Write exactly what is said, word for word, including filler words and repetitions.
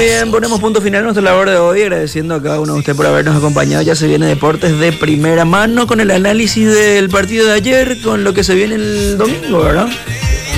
bien, ponemos punto final a nuestra labor de hoy, agradeciendo a cada uno de ustedes por habernos acompañado. Ya se viene Deportes de primera mano con el análisis del partido de ayer, con lo que se viene el domingo, ¿verdad?